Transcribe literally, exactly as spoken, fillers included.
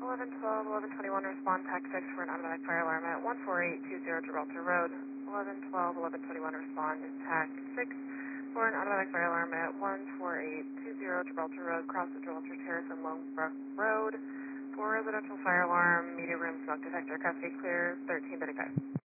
eleven twelve, eleven twenty-one, respond tac six for an automatic fire alarm at one four eight two zero Gibraltar Road. eleven twelve, eleven twenty-one, respond tac six for an automatic fire alarm at one four eight two zero Gibraltar Road, cross the Gibraltar Terrace and Lonebrook Road. For residential fire alarm, media room smoke detector, custody clear, thirteen thirty-five.